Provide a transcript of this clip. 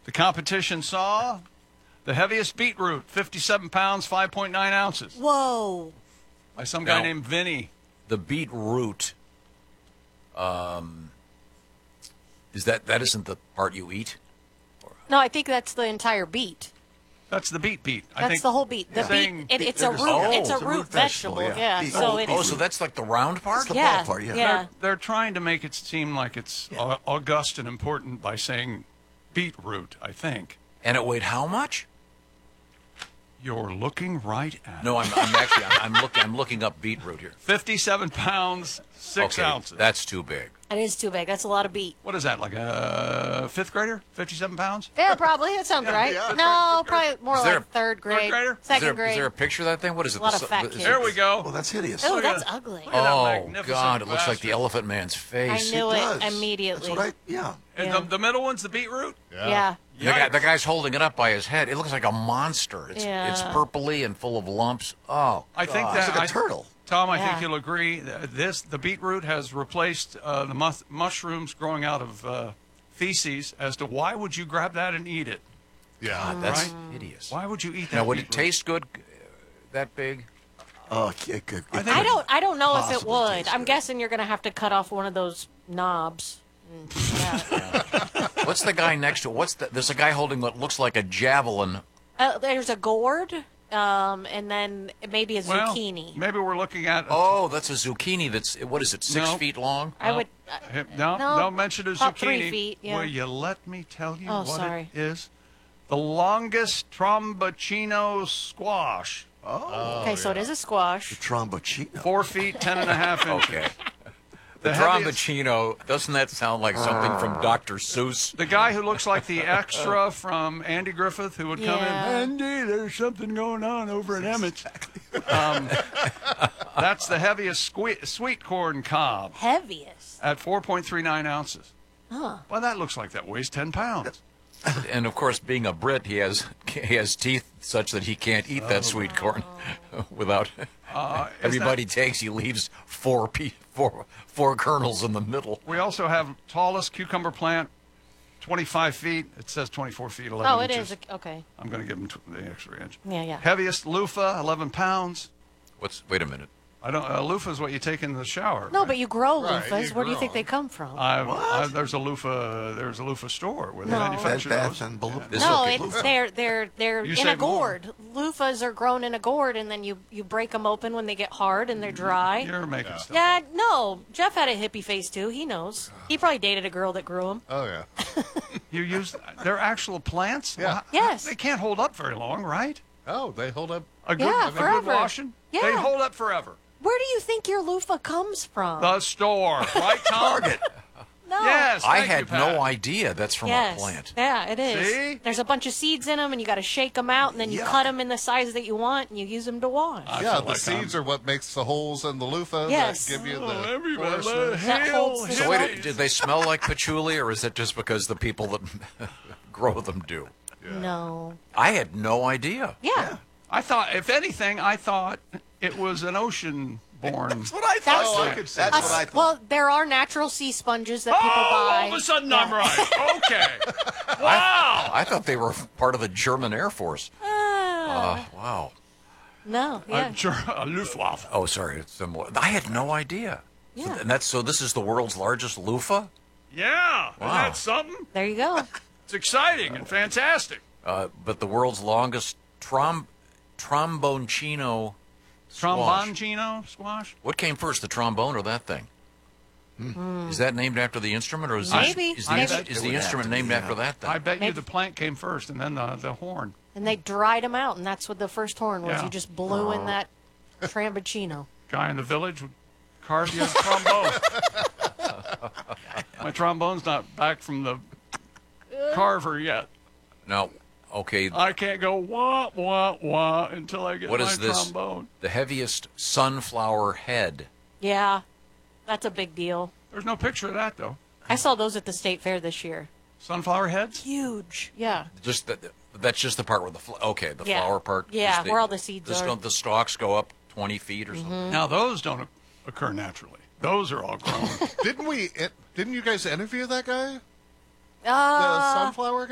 The competition saw the heaviest beetroot, 57 pounds, 5.9 ounces, Whoa. by some guy Now- named Vinny. The beetroot, is that isn't the part you eat? No, I think that's the entire beet. That's the beet. I That's think the whole beet. The saying beet, it's a root. Oh, it's a it's root vegetable. Yeah. Beet. So it Oh, is. so that's like the round part? the Yeah. ball part, yeah. Yeah. They're trying to make it seem like it's august and important by saying beetroot, I think. And it weighed how much? You're looking right at No, it. I'm looking up beetroot here. 57 pounds, 6 Okay, ounces. that's too big. It is too big. That's a lot of beet. What is that, like a fifth grader? 57 pounds? Yeah, probably. That sounds right. yeah, No, fifth grade. probably more Is there like a third grade. grader? Second grade. Is there a picture of that thing? What is it? A lot of The- fat the- kids. There we go. Well, that's hideous. Oh, Look at that's that. ugly. Look at that Oh, magnificent God, it looks like the bastard. Elephant Man's I face. knew it does. immediately. That's what yeah. And Yeah. the middle one's the beetroot? Yeah. The guy's holding it up by his head. It looks like a monster. It's purpley and full of lumps. Oh, I think God. that It's like a turtle. Tom, I Yeah. think you'll agree. The beetroot has replaced the mushrooms growing out of feces. As to why would you grab that and eat it? Yeah. That's Right? hideous. Why would you eat that? Now, would it beetroot? taste good that big? Oh, it could. I don't know if it Possibly would. taste I'm good. guessing you're going to have to cut off one of those knobs. What's the guy next to it? There's a guy holding what looks like a javelin. There's a gourd, and then maybe a Well, zucchini. maybe we're looking at. Oh, that's a zucchini that's, what is it, 6 No. feet long? I would. No, No, don't mention a about zucchini. 3 feet, yeah. Will you let me tell you Oh, what sorry. it is? The longest trombocino squash. Okay, so it is a squash. Trombocino. 4 feet, 10.5 inches. Okay. The heaviest- Trombocino, doesn't that sound like something from Dr. Seuss? The guy who looks like the extra from Andy Griffith, who would come in, Yeah. Andy, there's something going on over at Emmett's. That's the heaviest sweet corn cob Heaviest. at 4.39 ounces. Huh. Well, that looks like that weighs 10 pounds. And of course, being a Brit, he has teeth such that he can't eat that sweet corn without. Everybody takes, he leaves four kernels in the middle. We also have tallest cucumber plant, 25 feet. It says 24 feet, 11 Oh, it inches. is. Okay. I'm going to give him the extra inch. Yeah. Heaviest loofah, 11 pounds. Wait a minute. I don't. Loofah is what you take in the shower. No, but you grow Right, loofahs. you Where do you grow think they them. come from? There's a loofah store where they No. Bed manufacture Bath those. and Beyond. This No, looking- it's they're You in say a gourd. Loofahs are grown in a gourd, and then you break them open when they get hard and they're dry. You're making stuff. Yeah, no. Jeff had a hippie face too. He knows. He probably dated a girl that grew them. Oh, yeah. You use they're actual plants. Yeah. Well, Yes. They can't hold up very long, right? Oh, they hold up. A good, Yeah, a good forever. washing. Yeah. They hold up forever. Where do you think your loofah comes from? The store, right, Tom? Target. No. Yes. I thank you, had Pat. no idea that's from Yes. a plant. Yeah, it is. See? There's a bunch of seeds in them, and you got to shake them out, and then you Yeah. cut them in the size that you want, and you use them to wash. I Yeah, feel the like seeds are what makes the holes in the loofah Yes. that give you Oh, the everybody, coarseness. That holds the So What? wait, did they smell like patchouli, or is it just because the people that grow them do? No. I had no idea. Yeah. I thought, if anything, it was an ocean-born. That's what I thought. That's- Oh, I could see That's that. what I thought. Well, there are natural sea sponges that people buy. all of a sudden I'm right. Okay. Wow. I thought they were part of the German Air Force. Ah, Wow. no, yeah. A Luftwaffe. Oh, sorry. It's similar. I had no idea. Yeah. So this is the world's largest loofah? Yeah. Isn't Wow. that something? There you go. It's exciting and fantastic. But the world's longest tromboncino squash. Tromboncino squash? What came first, the trombone or that thing? Is that named after the instrument, or is Maybe. is Maybe. the It would instrument have to named be, after yeah. that thing? I bet you Maybe. the plant came first and then the horn. And they dried them out, and that's what the first horn was. Yeah. You just blew in that trambuccino. Guy in the village would carve you a trombone. My trombone's not back from the carver yet. Now, okay, I can't go wah, wah, wah until I get what my is this? trombone. The heaviest sunflower head. Yeah, that's a big deal. There's no picture of that, though. I saw those at the state fair this year. Sunflower heads? Huge. Yeah. Just that's just the part where the the Yeah. flower part. Yeah, is where all the seeds are. The stalks go up 20 feet or something. Now, those don't occur naturally. Those are all grown. Didn't you guys interview that guy? The Uh, sunflower guy?